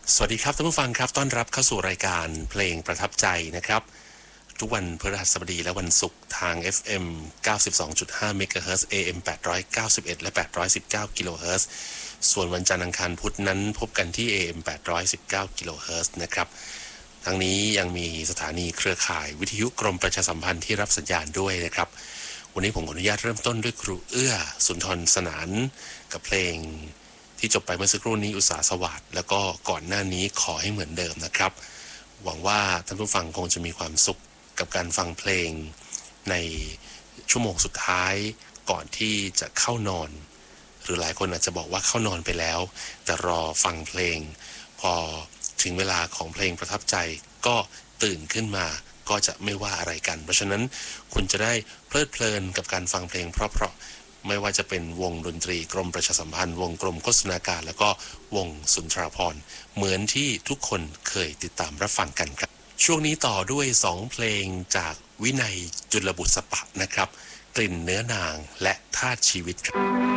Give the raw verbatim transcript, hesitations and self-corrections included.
สวัสดีครับท่านผู้ฟังครับต้อนรับเข้าสู่รายการเพลงประทับใจนะครับทุกวันพฤหัสบดีและวันศุกร์ทาง เอฟ เอ็ม เก้าสิบสองจุดห้า เมกะเฮิรตซ์ เอ เอ็ม แปดร้อยเก้าสิบเอ็ด และ แปดร้อยสิบเก้า กิโลเฮิรตซ์ส่วนวันจันทร์อังคารพุธนั้นพบกันที่ เอ เอ็ม แปดร้อยสิบเก้า กิโลเฮิรตซ์นะครับทั้งนี้ยังมีสถานีเครือข่ายวิทยุกรมประชาสัมพันธ์ที่รับสัญญาณด้วยนะครับวันนี้ผมขออนุญาตเริ่มต้นด้วยครูเอื้อสุนทรสนานกับเพลงที่จบไปเมื่อสักครู่นี้อุตสาสวัสดิ์แล้วก็ก่อนหน้านี้ขอให้เหมือนเดิมนะครับหวังว่าท่านผู้ฟังคงจะมีความสุขกับการฟังเพลงในชั่วโมงสุดท้ายก่อนที่จะเข้านอนหรือหลายคนอาจจะบอกว่าเข้านอนไปแล้วแต่รอฟังเพลงพอถึงเวลาของเพลงประทับใจก็ตื่นขึ้นมาก็จะไม่ว่าอะไรกันเพราะฉะนั้นคุณจะได้เพลิดเพลินกับการฟังเพลงเพราะๆไม่ว่าจะเป็นวงดนตรีกรมประชาสัมพันธ์วงกรมโฆษณาการแล้วก็วงสุนทราภรณ์เหมือนที่ทุกคนเคยติดตามรับฟังกันครับช่วงนี้ต่อด้วยสองเพลงจากวินัยจุลบุษปะนะครับกลิ่นเนื้อนางและธาตุชีวิตครับ